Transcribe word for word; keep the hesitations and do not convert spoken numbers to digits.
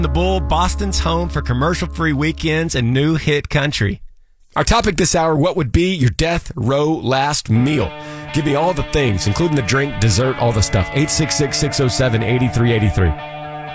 The Bull, Boston's home for commercial-free weekends and new hit country. Our topic this hour, what would be your death row last meal? Give me all the things, including the drink, dessert, all the stuff. eight six six, six oh seven, eight three eight three.